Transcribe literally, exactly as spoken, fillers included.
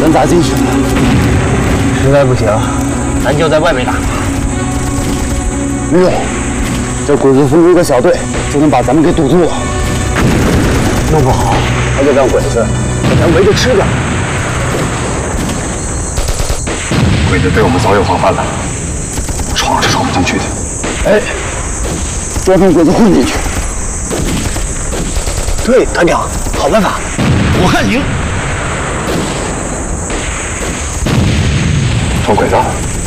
咱咋进去？ 实在不行，咱就在外面打。 没用，这鬼子分出一个小队，就能把咱们给堵住了。弄不好还得让鬼子把咱围着吃掉。 鬼子对我们早有防范了，闯是闯不进去的。 哎，要跟鬼子混进去。 对，团长，好办法，我看行。 闯鬼子。